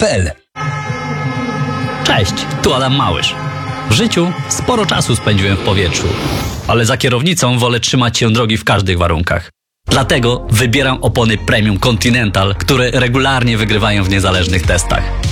www.radiomaryja.pl. Cześć, tu Adam Małysz. W życiu sporo czasu spędziłem w powietrzu, ale za kierownicą wolę trzymać się drogi w każdych warunkach. Dlatego wybieram opony Premium Continental, które regularnie wygrywają w niezależnych testach.